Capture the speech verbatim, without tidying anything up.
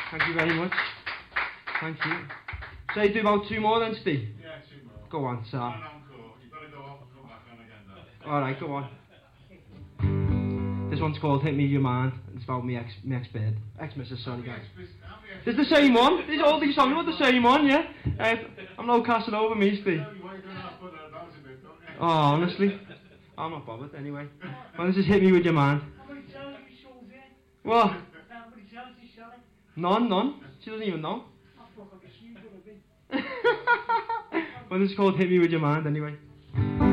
Thank you very much. Thank you. So you do about two more then, Steve? Yeah, two more. Go on, sir. One encore. You've got to go off and come back on again, though. Alright, go on. This one's called Hit Me Your Mind. It's about me ex, me ex-bed. Ex-missus, sorry guys. It's the same one. These all these songs are the same one, yeah? Uh, I'm no casting over me, Steve. Oh, honestly. I'm not bothered, anyway. Well, this is Hit Me With Your Mind. How many times have you sold it? What? How many times have you sold it? None, none. She doesn't even know. I thought I could see you, but I didn't. Well, this is called Hit Me With Your Mind, anyway.